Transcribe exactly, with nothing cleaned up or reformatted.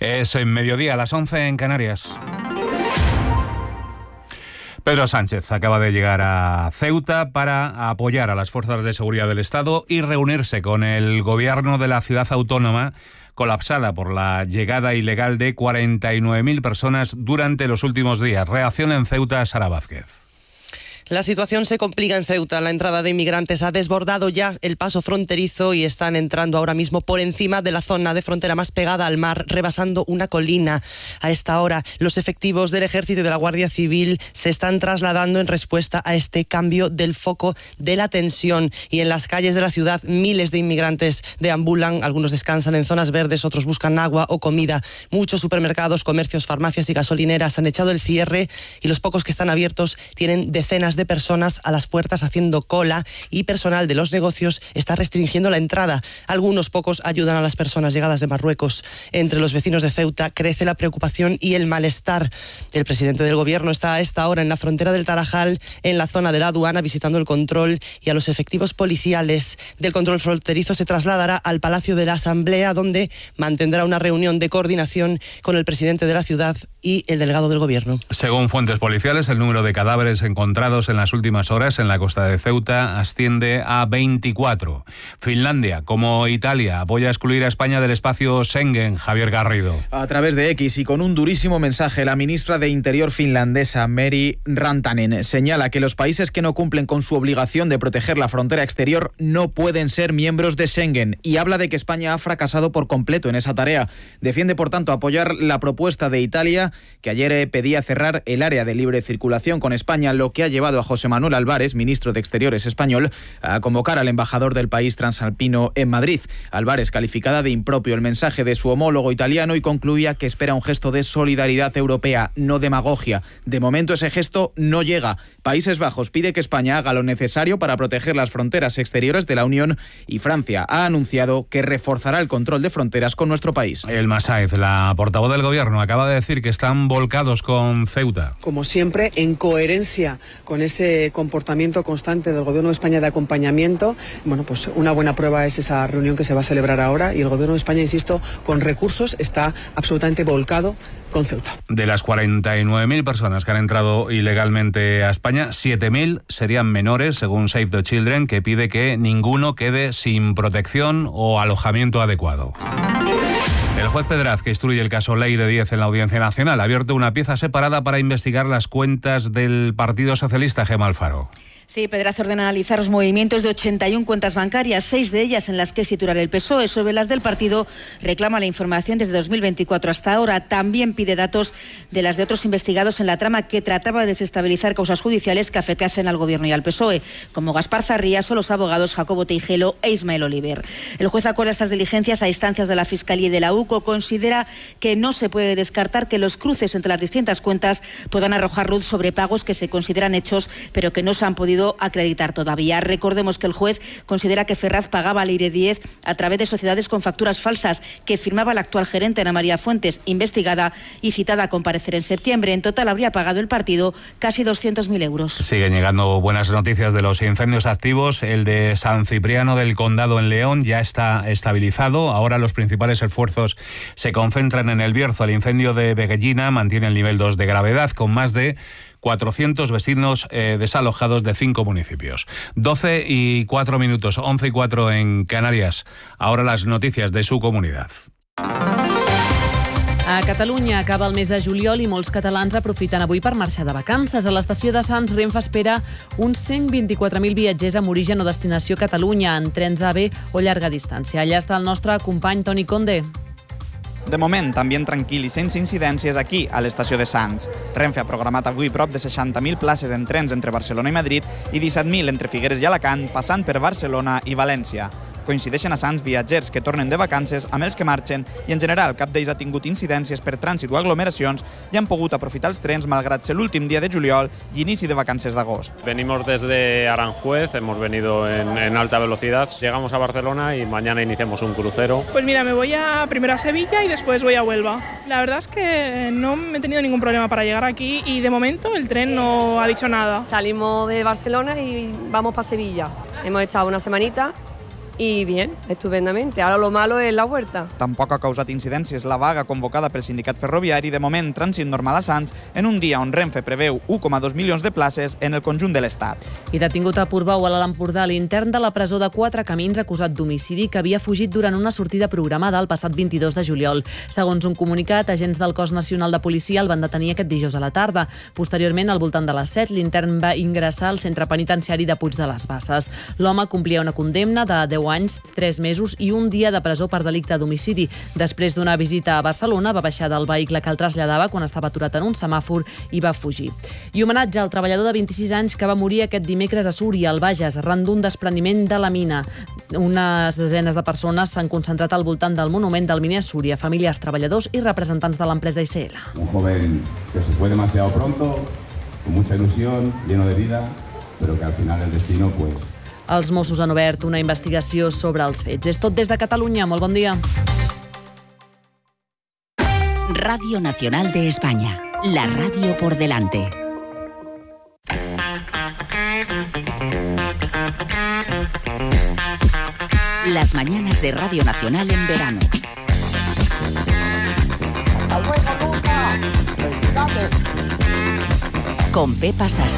Es en mediodía, a las once en Canarias. Pedro Sánchez acaba de llegar a Ceuta para apoyar a las fuerzas de seguridad del Estado y reunirse con el gobierno de la ciudad autónoma colapsada por la llegada ilegal de cuarenta y nueve mil personas durante los últimos días. Reacción en Ceuta, Sara Vázquez. La situación se complica en Ceuta. La entrada de inmigrantes ha desbordado ya el paso fronterizo y están entrando ahora mismo por encima de la zona de frontera más pegada al mar, rebasando una colina. A esta hora, los efectivos del Ejército y de la Guardia Civil se están trasladando en respuesta a este cambio del foco de la tensión. Y en las calles de la ciudad, miles de inmigrantes deambulan. Algunos descansan en zonas verdes, otros buscan agua o comida. Muchos supermercados, comercios, farmacias y gasolineras han echado el cierre y los pocos que están abiertos tienen decenas de personas a las puertas haciendo cola y personal de los negocios está restringiendo la entrada. Algunos pocos ayudan a las personas llegadas de Marruecos. Entre los vecinos de Ceuta crece la preocupación y el malestar. El presidente del gobierno está a esta hora en la frontera del Tarajal, en la zona de la aduana, visitando el control, y a los efectivos policiales del control fronterizo se trasladará al Palacio de la Asamblea, donde mantendrá una reunión de coordinación con el presidente de la ciudad y el delegado del gobierno. Según fuentes policiales, el número de cadáveres encontrados en las últimas horas en la costa de Ceuta asciende a veinticuatro. Finlandia, como Italia, apoya excluir a España del espacio Schengen. Javier Garrido. A través de X y con un durísimo mensaje, la ministra de Interior finlandesa, Meri Rantanen, señala que los países que no cumplen con su obligación de proteger la frontera exterior no pueden ser miembros de Schengen, y habla de que España ha fracasado por completo en esa tarea. Defiende, por tanto, apoyar la propuesta de Italia, que ayer pedía cerrar el área de libre circulación con España, lo que ha llevado a José Manuel Álvarez, ministro de Exteriores español, a convocar al embajador del país transalpino en Madrid. Álvarez calificaba de impropio el mensaje de su homólogo italiano y concluía que espera un gesto de solidaridad europea, no demagogia. De momento ese gesto no llega. Países Bajos pide que España haga lo necesario para proteger las fronteras exteriores de la Unión, y Francia ha anunciado que reforzará el control de fronteras con nuestro país. Elma Sáez, la portavoz del gobierno, acaba de decir que están volcados con Ceuta. Como siempre, en coherencia con ese comportamiento constante del Gobierno de España de acompañamiento. Bueno, pues una buena prueba es esa reunión que se va a celebrar ahora, y el Gobierno de España, insisto, con recursos está absolutamente volcado con Ceuta. De las cuarenta y nueve mil personas que han entrado ilegalmente a España, siete mil serían menores, según Save the Children, que pide que ninguno quede sin protección o alojamiento adecuado. El juez Pedraz, que instruye el caso Ley de diez en la Audiencia Nacional, ha abierto una pieza separada para investigar las cuentas del Partido Socialista. Gemma Alfaro. Sí, Pedraz ordena analizar los movimientos de ochenta y una cuentas bancarias, seis de ellas en las que es titular el P S O E. Sobre las del partido reclama la información desde dos mil veinticuatro hasta ahora. También pide datos de las de otros investigados en la trama que trataba de desestabilizar causas judiciales que afectasen al Gobierno y al P S O E, como Gaspar Zarrías o los abogados Jacobo Teijelo e Ismael Oliver. El juez acuerda estas diligencias a instancias de la Fiscalía y de la U C O. Considera que no se puede descartar que los cruces entre las distintas cuentas puedan arrojar luz sobre pagos que se consideran hechos, pero que no se han podido acreditar todavía. Recordemos que el juez considera que Ferraz pagaba al Aire diez a través de sociedades con facturas falsas que firmaba la actual gerente Ana María Fuentes, investigada y citada a comparecer en septiembre. En total habría pagado el partido casi doscientos mil euros. Siguen llegando buenas noticias de los incendios activos. El de San Cipriano del Condado en León ya está estabilizado. Ahora los principales esfuerzos se concentran en el Bierzo. El incendio de Veguellina mantiene el nivel dos de gravedad, con más de cuatrocientos vecinos eh, desalojados de cinco municipios. doce y cuatro minutos, once y cuatro en Canarias. Ahora las noticias de su comunidad. A Catalunya acaba el mes de juliol i molts catalans aprofiten avui per marxar de vacances. A l'estació de Sants, Renfe espera uns cent vint-i-quatre mil viatgers amb origen o destinació a Catalunya en trens A V o llarga distància. Allà està el nostre company Toni Conde. De moment, ambient tranquil i sense incidències aquí, a l'estació de Sants. Renfe ha programat avui prop de seixanta mil places en trens entre Barcelona i Madrid i disset mil entre Figueres i Alacant, passant per Barcelona i València. Coincideixen a Sants viatgers que tornen de vacances amb els que marxen i en general cap d'ells ha tingut incidències per trànsit o aglomeracions i han pogut aprofitar els trens malgrat ser l'últim dia de juliol i inici de vacances d'agost. Venimos desde Aranjuez, hemos venido en, en alta velocidad, llegamos a Barcelona y mañana iniciamos un crucero. Pues mira, me voy a primero a Sevilla y después voy a Huelva. La verdad es que no he tenido ningún problema para llegar aquí y de momento el tren no ha dicho nada. Salimos de Barcelona y vamos para Sevilla. Hemos estado una semanita y bien, estupendamente. Ahora lo malo es la huerta. Tampoc ha causat incidències la vaga convocada pel sindicat ferroviari. De moment, trànsit normal a Sants en un dia on Renfe preveu u coma dos milions de places en el conjunt de l'Estat. I detingut a Portbou, a l'Alt Empordà, l'intern de la presó de Quatre Camins acusat d'homicidi que havia fugit durant una sortida programada el passat vint-i-dos de juliol. Segons un comunicat, agents del Cos Nacional de Policia el van detenir aquest dijous a la tarda. Posteriorment, al voltant de les set, l'intern va ingressar al centre penitenciari de Puig de les Basses. L'home complia una condemna de deu anys, tres mesos i un dia de presó per delicte d'homicidi. Després d'una visita a Barcelona, va baixar del vehicle que el traslladava quan estava aturat en un semàfor i va fugir. I homenatge al treballador de vint-i-sis anys que va morir aquest dimecres a Súria, al Bages, arran d'un despreniment de la mina. Unes desenes de persones s'han concentrat al voltant del monument del miner a Súria, famílies, treballadors i representants de l'empresa I C L. Un joven que se fue demasiado pronto, con mucha ilusión, lleno de vida, pero que al final el destino, pues... Els Mossos han obert una investigació sobre els fets. És tot des de Catalunya. Molt bon dia. Radio Nacional de España. La radio por delante. Las mañanas de Radio Nacional en verano. Con Pepa Sastre.